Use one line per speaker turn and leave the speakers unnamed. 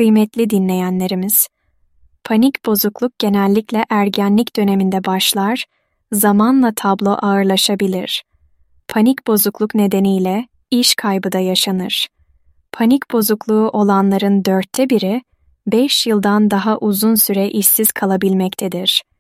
Kıymetli dinleyenlerimiz, panik bozukluk genellikle ergenlik döneminde başlar, zamanla tablo ağırlaşabilir. Panik bozukluk nedeniyle iş kaybı da yaşanır. Panik bozukluğu olanların 1/4'ü 5 yıldan daha uzun süre işsiz kalabilmektedir.